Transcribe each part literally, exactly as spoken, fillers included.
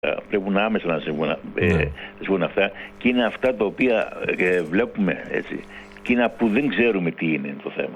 Πρέπει να άμεσα να συμβούν, ναι. ε, συμβούν αυτά, και είναι αυτά τα οποία ε, βλέπουμε, έτσι, και είναι που δεν ξέρουμε τι είναι το θέμα.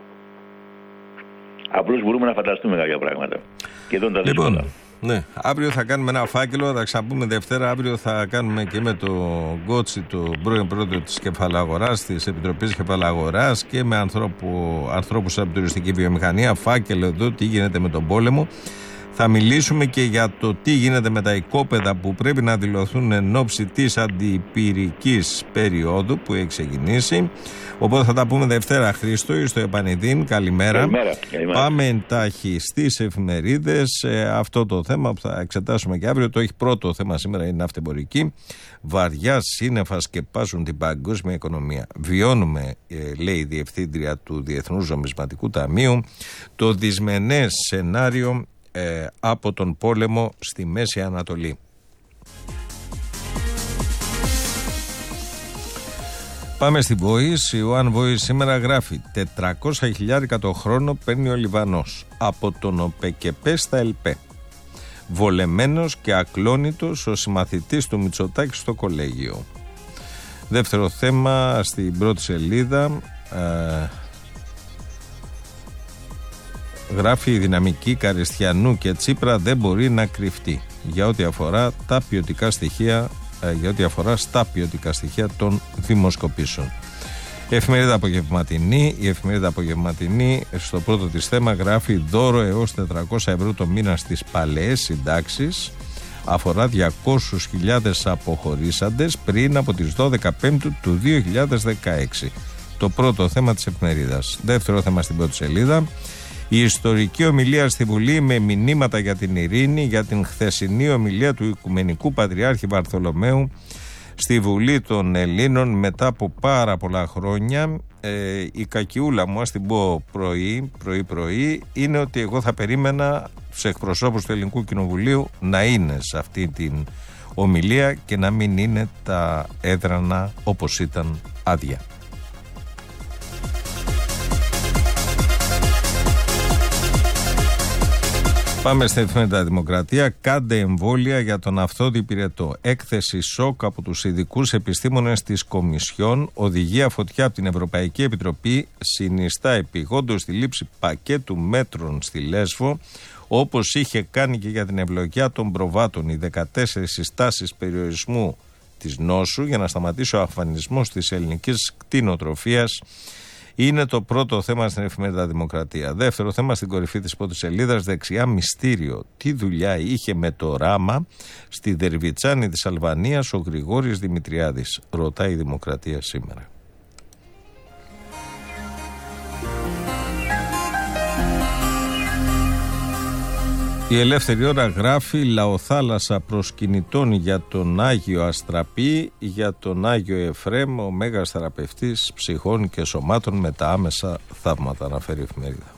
Απλώς μπορούμε να φανταστούμε κάποια πράγματα. Και εδώ τα λοιπόν, δύσκολα. Ναι, αύριο θα κάνουμε ένα φάκελο, θα ξαναπούμε Δευτέρα. Αύριο θα κάνουμε και με τον Γκότσι, τον πρώην πρόεδρο της Κεφαλαγοράς, της Επιτροπής Κεφαλαγοράς, και με ανθρώπου, ανθρώπους από την τουριστική βιομηχανία. Φάκελο εδώ, τι γίνεται με τον πόλεμο. Θα μιλήσουμε και για το τι γίνεται με τα οικόπεδα που πρέπει να δηλωθούν εν ώψη της αντιπυρικής περίοδου που έχει ξεκινήσει. Οπότε θα τα πούμε Δευτέρα. Χρήστο, στο Επανειδήν, καλημέρα. Καλημέρα. Καλημέρα. Πάμε εντάχει στις εφημερίδες. Ε, αυτό το θέμα που θα εξετάσουμε και αύριο, το έχει πρώτο θέμα σήμερα, είναι ναυτεμπορική. Βαριά σύννεφα σκεπάζουν την παγκόσμια οικονομία. Βιώνουμε, ε, λέει η διευθύντρια του Διεθνούς Νομισματικού Ταμείου, το δυσμενές σενάριο ε, από τον πόλεμο στη Μέση Ανατολή. Πάμε στη Voice. Η One Voice σήμερα γράφει τετρακόσια χιλιάρικα το χρόνο παίρνει ο Λιβανός από τον ΟΠΕΚΕΠΕ στα ΕΛΠΕ. Βολεμένος και ακλόνητος ο συμμαθητής του Μητσοτάκη στο κολέγιο. Δεύτερο θέμα στην πρώτη σελίδα. Ε, γράφει η δυναμική Καριστιανού και Τσίπρα δεν μπορεί να κρυφτεί για ό,τι αφορά τα ποιοτικά στοιχεία για ό,τι αφορά στα ποιοτικά στοιχεία των δημοσκοπήσεων. Η εφημερίδα Απογευματινή, η εφημερίδα Απογευματινή στο πρώτο της θέμα γράφει δώρο έως τετρακόσια ευρώ το μήνα στις παλαιές συντάξεις. Αφορά διακόσιες χιλιάδες αποχωρήσαντες πριν από τις δώδεκα Πέμπτου του δύο χιλιάδες δεκαέξι. Το πρώτο θέμα της εφημερίδας. Δεύτερο θέμα στην πρώτη σελίδα. Η ιστορική ομιλία στη Βουλή με μηνύματα για την ειρήνη, για την χθεσινή ομιλία του Οικουμενικού Πατριάρχη Βαρθολομαίου στη Βουλή των Ελλήνων μετά από πάρα πολλά χρόνια. Ε, η κακιούλα μου, ας την πω πρωί, πρωί πρωί, είναι ότι εγώ θα περίμενα τους εκπροσώπους του Ελληνικού Κοινοβουλίου να είναι σε αυτή την ομιλία και να μην είναι τα έδρανα όπως ήταν άδεια. Πάμε στην εφημερίδα Δημοκρατία. Κάντε εμβόλια για τον αυθόδη πυρετό. Έκθεση σοκ από τους ειδικούς επιστήμονες της Κομισιόν. Οδηγία φωτιά από την Ευρωπαϊκή Επιτροπή. Συνιστά επειγόντως τη λήψη πακέτου μέτρων στη Λέσβο, όπως είχε κάνει και για την ευλογιά των προβάτων. Οι δεκατέσσερις συστάσεις περιορισμού της νόσου για να σταματήσει ο αφανισμός της ελληνικής κτηνοτροφίας είναι το πρώτο θέμα στην εφημερίδα Δημοκρατία. Δεύτερο θέμα στην κορυφή της πρώτης σελίδας, δεξιά μυστήριο. Τι δουλειά είχε με το ράμα στη Δερβιτσάνη της Αλβανίας ο Γρηγόρης Δημητριάδης, ρωτάει η Δημοκρατία σήμερα. Η Ελεύθερη Ώρα γράφει λαοθάλασσα προσκυνητών για τον Άγιο Αστραπή, για τον Άγιο Εφρέμ, ο μέγας θεραπευτής ψυχών και σωμάτων με τα άμεσα θαύματα, αναφέρει η εφημερίδα.